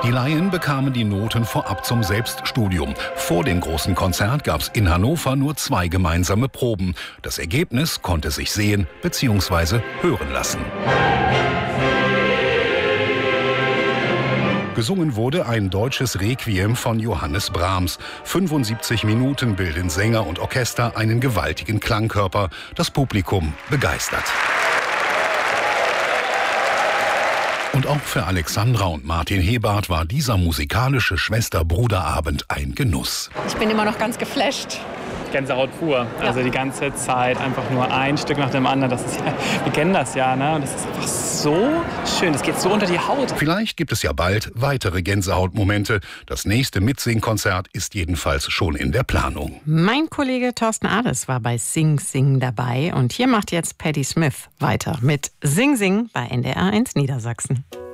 Die Laien bekamen die Noten vorab zum Selbststudium. Vor dem großen Konzert gab es in Hannover nur 2 gemeinsame Proben. Das Ergebnis konnte sich sehen bzw. hören lassen. Gesungen wurde ein deutsches Requiem von Johannes Brahms. 75 Minuten bilden Sänger und Orchester einen gewaltigen Klangkörper. Das Publikum begeistert. Und auch für Alexandra und Martin Hebart war dieser musikalische Schwester-Bruder-Abend ein Genuss. Ich bin immer noch ganz geflasht. Gänsehaut pur. Ja. Also die ganze Zeit einfach nur ein Stück nach dem anderen. Das ist ja, wir kennen das ja, ne? Und das ist einfach so schön. Das geht so unter die Haut. Vielleicht gibt es ja bald weitere Gänsehautmomente. Das nächste Mitsingkonzert ist jedenfalls schon in der Planung. Mein Kollege Thorsten Ahles war bei Sing Sing dabei. Und hier macht jetzt Patti Smith weiter mit Sing Sing bei NDR 1 Niedersachsen.